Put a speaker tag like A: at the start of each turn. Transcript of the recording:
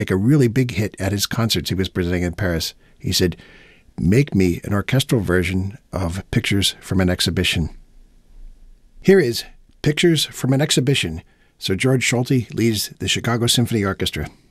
A: a really big hit at his concerts he was presenting in Paris. He said, "Make me an orchestral version of Pictures from an Exhibition." Here is Pictures from an Exhibition. Sir George Solti leads the Chicago Symphony Orchestra.